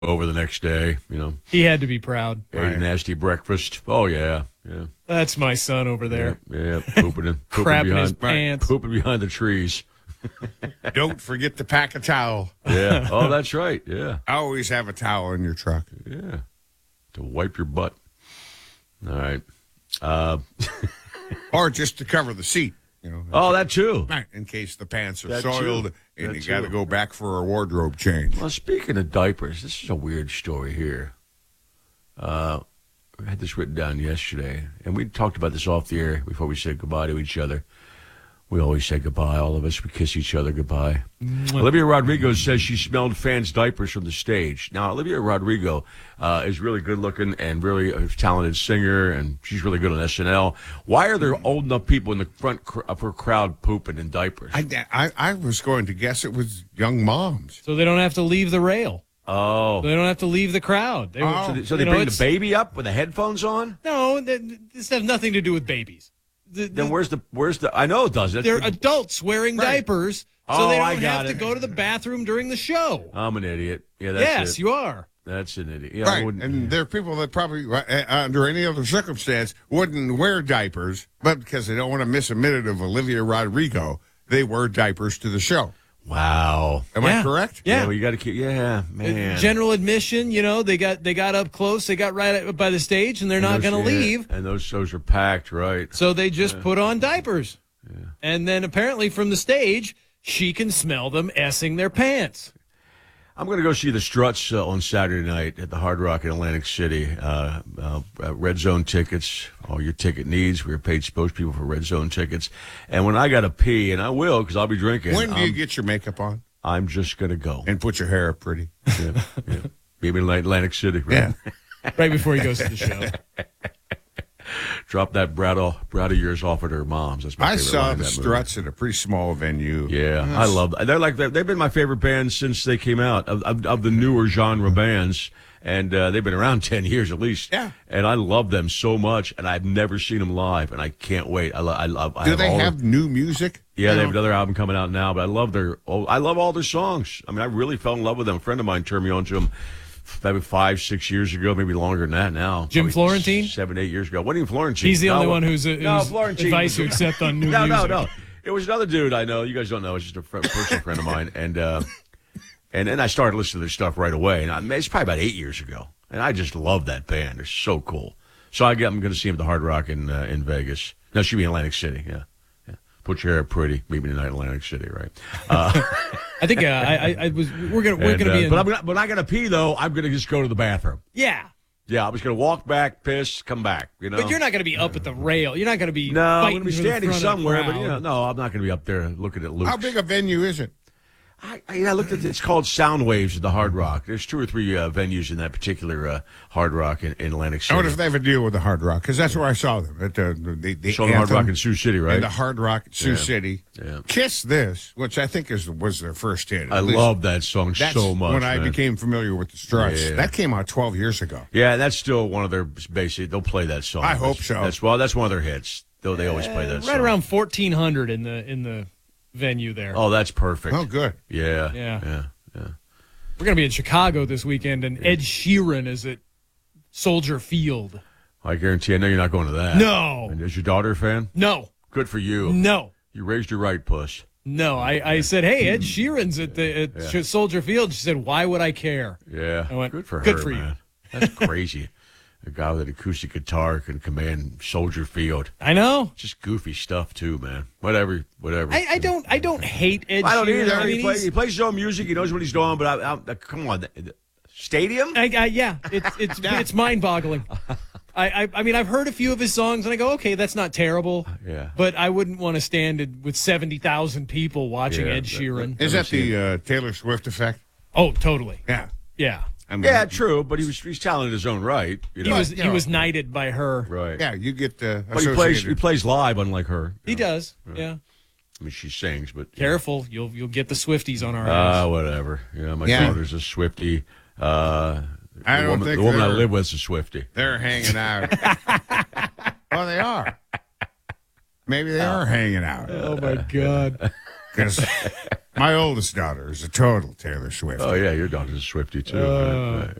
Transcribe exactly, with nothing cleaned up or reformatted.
over the next day, you know. He had to be proud. Ate a nasty breakfast. Oh, yeah, yeah. That's my son over there. Yeah, yeah. Pooping, in, pooping Crapping behind, his pants. Pooping behind the trees. Don't forget to pack a towel. Yeah. Oh, that's right. Yeah. Always have a towel in your truck. Yeah. To wipe your butt. All right. Uh, or just to cover the seat. You know, oh, that too. Right, in case the pants are That soiled too. and That you got to too. go back for a wardrobe change. Well, speaking of diapers, this is a weird story here. Uh, I had this written down yesterday, and we talked about this off the air before we said goodbye to each other. We always say goodbye, all of us. We kiss each other goodbye. Mm-hmm. Olivia Rodrigo says she smelled fans' diapers from the stage. Now, Olivia Rodrigo uh, is really good-looking and really a talented singer, and she's really good on S N L. Why are there old enough people in the front cr- of her crowd pooping in diapers? I, I, I was going to guess it was young moms. So they don't have to leave the rail. Oh. They don't have to leave the crowd. They, Oh. So they, so they you know, bring the it's- baby up with the headphones on? No, th- this has nothing to do with babies. The, the, Then where's the, where's the, I know it does. That's they're the- adults wearing Right. diapers, so Oh, they I don't got have to it. go to the bathroom during the show. I'm an idiot. Yeah, that's Yes, it. you are. That's an idiot. Yeah, I Right, wouldn't- and there are people that probably, uh, under any other circumstance, wouldn't wear diapers, but because they don't want to miss a minute of Olivia Rodrigo, they wear diapers to the show. Wow. Am Yeah. I correct? Yeah. well, you got to keep, yeah, man. General admission, you know, they got they got up close, they got right up by the stage, and they're And not those- going to yeah, leave. And those shows are packed, right? So they just put on diapers. And then apparently from the stage, she can smell them essing their pants. I'm going to go see the Struts uh, on Saturday night at the Hard Rock in Atlantic City. Uh, uh, uh, Red Zone tickets, all your ticket needs. We're paid spokespeople for Red Zone tickets. And when I got to pee, and I will because I'll be drinking, When do I'm, you get your makeup on I'm just going to go. and put your hair up pretty? Yeah, yeah. Maybe in Atlantic City. Right? Yeah. Right before he goes to the show. Drop that brat, off, brat of yours off at her mom's. That's my I favorite saw line in the that movie. Struts at a pretty small venue. Yeah, I love that. They're like they've been my favorite band since they came out of, of, of the newer genre bands, and uh, they've been around ten years at least. Yeah. and I love them so much, and I've never seen them live, and I can't wait. I, lo- I love. I Do they all have their- new music? Yeah, they now? have another album coming out now, but I love their. Oh, I love all their songs. I mean, I really fell in love with them. A friend of mine turned me on to them. Maybe five, six years ago, maybe longer than that now. Jim Probably Florentine? Seven, eight years ago. Wasn't even Florentine. He's the No, only one who's, uh, no, who's Florentine advice was- you accept on new no, music. No, no, It was another dude I know. You guys don't know. It's just a friend, personal friend of mine. And uh, and then I started listening to their stuff right away. And I, it's probably about eight years ago. And I just love that band. They're so cool. So I get, I'm going to see him at the Hard Rock in uh, in Vegas. No, she'll be in Atlantic City. Yeah. yeah. Put your hair up pretty. Meet me tonight in Atlantic City, right? Uh, I think uh, I, I, I was. We're gonna. We're and, gonna uh, be. In, but I'm not, but I got to pee though. I'm going to just go to the bathroom. yeah, Yeah, I was going to walk back, piss, come back. You know. but you're not gonna be up at the rail. You're not gonna be. No, I'm fighting going to be for the standing front of the somewhere, but you know, crowd. no, I'm not going to be up there looking at Luke. How big a venue is it? I, I, I looked at it's called Sound Waves at the Hard Rock. There's two or three uh, venues in that particular uh, Hard Rock in, in Atlantic I City. wonder if they have a deal with the Hard Rock, because that's where I saw them at the the, the Saw the Hard Anthem Rock in Sioux City, right? and the Hard Rock at Sioux Yeah. City. Yeah. Kiss This, which I think is was their first hit. At I least love that song that's so much. when I man. became familiar with the Struts. Yeah. That came out twelve years ago. Yeah, that's still one of their basic. They'll play that song. I hope That's- so. That's well, that's one of their hits. Though they always play that Right song. around fourteen hundred in the in the venue there. Oh, that's perfect. Oh, good. Yeah, Yeah. yeah, yeah. We're gonna be in Chicago this weekend, and Ed Sheeran is at Soldier Field. I guarantee. I know you're not going to that. No, And is your daughter a fan? no, Good for you. no. You raised your right, puss. No, I, I said, hey, Ed Sheeran's at the at Yeah. Soldier Field. She said, why would I care? Yeah. I went, good for "Good her, for you." man. That's crazy. A guy with an acoustic guitar can command Soldier Field. I know. Just goofy stuff too, man. Whatever, whatever. I, I don't I don't hate Ed I don't Sheeran. either. I mean, he, play, he's- he plays his own music. He knows what he's doing. But I, I, uh, come on, stadium. I, I, yeah, it's it's it's mind boggling. I, I I mean I've heard a few of his songs and I go, okay, that's not terrible. Yeah. But I wouldn't want to stand it with seventy thousand people watching Yeah, Ed that- Sheeran. Is that the uh, Taylor Swift effect? Oh, totally. Yeah. Yeah. I mean, Yeah, true. But he was he's talented in his own right. You know? He was you he know. was knighted by her. right. Yeah, you get uh, But he plays he associated. plays live, unlike her. He does. Yeah. I mean, she sings, but Careful, you'll you'll get the Swifties on our Ah, ass. whatever. You know, my Yeah. daughter's a Swiftie. Uh, I the don't woman, think the woman I they're- live with is a Swiftie. They're hanging out. Well, they are. Maybe they are hanging out. Oh my God. Because my oldest daughter is a total Taylor Swift. Oh, yeah, your daughter's a Swiftie, too. Right, right.